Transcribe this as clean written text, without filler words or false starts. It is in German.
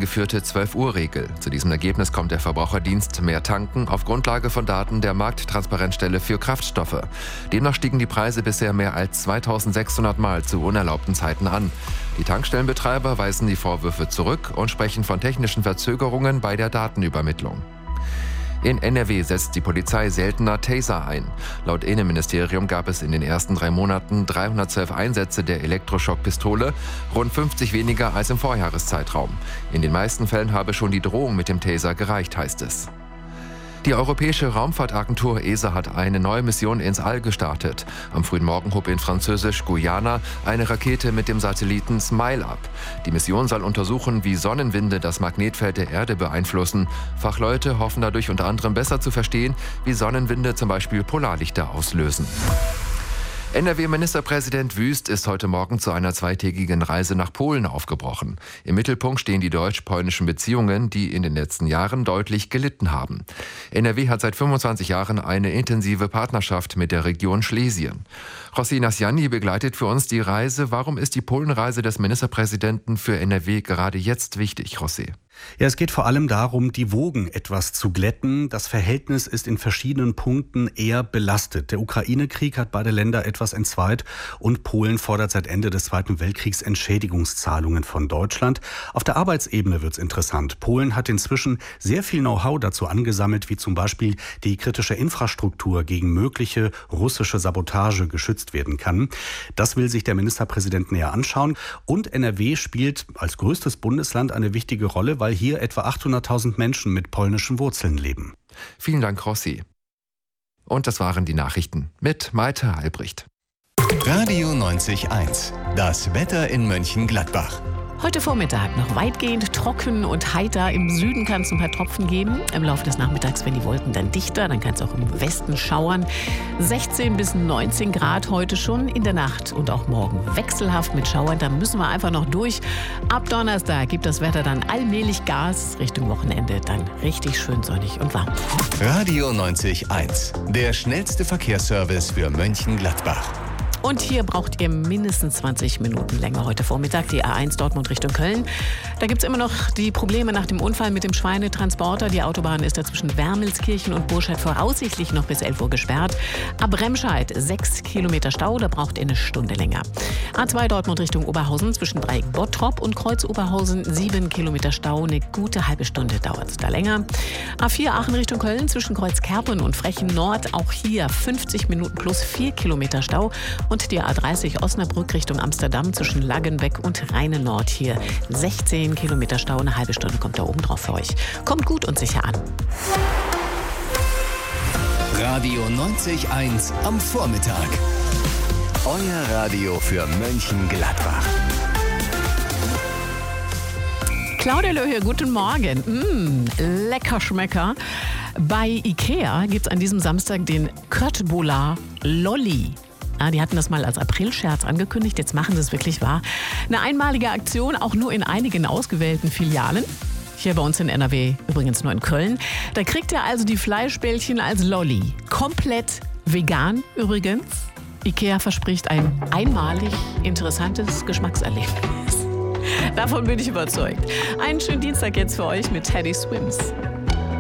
eingeführte 12-Uhr-Regel. Zu diesem Ergebnis kommt der Verbraucherdienst Mehr tanken auf Grundlage von Daten der Markttransparenzstelle für Kraftstoffe. Demnach stiegen die Preise bisher mehr als 2600 Mal zu unerlaubten Zeiten an. Die Tankstellenbetreiber weisen die Vorwürfe zurück und sprechen von technischen Verzögerungen bei der Datenübermittlung. In NRW setzt die Polizei seltener Taser ein. Laut Innenministerium gab es in den ersten 3 Monaten 312 Einsätze der Elektroschockpistole, rund 50 weniger als im Vorjahreszeitraum. In den meisten Fällen habe schon die Drohung mit dem Taser gereicht, heißt es. Die Europäische Raumfahrtagentur ESA hat eine neue Mission ins All gestartet. Am frühen Morgen hob in Französisch-Guyana eine Rakete mit dem Satelliten SMILE ab. Die Mission soll untersuchen, wie Sonnenwinde das Magnetfeld der Erde beeinflussen. Fachleute hoffen dadurch unter anderem besser zu verstehen, wie Sonnenwinde zum Beispiel Polarlichter auslösen. NRW-Ministerpräsident Wüst ist heute Morgen zu einer 2-tägigen Reise nach Polen aufgebrochen. Im Mittelpunkt stehen die deutsch-polnischen Beziehungen, die in den letzten Jahren deutlich gelitten haben. NRW hat seit 25 Jahren eine intensive Partnerschaft mit der Region Schlesien. José Nasjani begleitet für uns die Reise. Warum ist die Polenreise des Ministerpräsidenten für NRW gerade jetzt wichtig, José? Ja, es geht vor allem darum, die Wogen etwas zu glätten. Das Verhältnis ist in verschiedenen Punkten eher belastet. Der Ukraine-Krieg hat beide Länder etwas entzweit und Polen fordert seit Ende des Zweiten Weltkriegs Entschädigungszahlungen von Deutschland. Auf der Arbeitsebene wird's interessant. Polen hat inzwischen sehr viel Know-how dazu angesammelt, wie zum Beispiel die kritische Infrastruktur gegen mögliche russische Sabotage geschützt werden kann. Das will sich der Ministerpräsident näher anschauen. Und NRW spielt als größtes Bundesland eine wichtige Rolle, weil hier etwa 800.000 Menschen mit polnischen Wurzeln leben. Vielen Dank, Rossi. Und das waren die Nachrichten mit Malte Albrecht. Radio 90.1. Das Wetter in Mönchengladbach. Heute Vormittag noch weitgehend trocken und heiter. Im Süden kann es ein paar Tropfen geben. Im Laufe des Nachmittags werden die Wolken dann dichter. Dann kann es auch im Westen schauern. 16 bis 19 Grad heute schon. In der Nacht und auch morgen wechselhaft mit Schauern. Da müssen wir einfach noch durch. Ab Donnerstag gibt das Wetter dann allmählich Gas. Richtung Wochenende dann richtig schön sonnig und warm. Radio 90.1. Der schnellste Verkehrsservice für Mönchengladbach. Und hier braucht ihr mindestens 20 Minuten länger heute Vormittag. Die A1 Dortmund Richtung Köln. Da gibt es immer noch die Probleme nach dem Unfall mit dem Schweinetransporter. Die Autobahn ist da zwischen Wermelskirchen und Burscheid voraussichtlich noch bis 11 Uhr gesperrt. Ab Remscheid 6 Kilometer Stau, da braucht ihr eine Stunde länger. A2 Dortmund Richtung Oberhausen zwischen Dreieck Bottrop und Kreuz Oberhausen 7 Kilometer Stau. Eine gute halbe Stunde dauert es da länger. A4 Aachen Richtung Köln zwischen Kreuz Kerpen und Frechen Nord. Auch hier 50 Minuten plus 4 Kilometer Stau. Und die A30 Osnabrück Richtung Amsterdam zwischen Laggenbeck und Rheine Nord. Hier 16 Kilometer Stau, eine halbe Stunde kommt da oben drauf für euch. Kommt gut und sicher an. Radio 90.1 am Vormittag. Euer Radio für Mönchengladbach. Claudia Löhe, guten Morgen. Lecker Schmecker. Bei Ikea gibt es an diesem Samstag den Köttbullar Lolli. Ja, die hatten das mal als Aprilscherz angekündigt, jetzt machen sie es wirklich wahr. Eine einmalige Aktion, auch nur in einigen ausgewählten Filialen. Hier bei uns in NRW, übrigens nur in Köln. Da kriegt ihr also die Fleischbällchen als Lolli. Komplett vegan übrigens. Ikea verspricht ein einmalig interessantes Geschmackserlebnis. Davon bin ich überzeugt. Einen schönen Dienstag jetzt für euch mit Teddy Swims.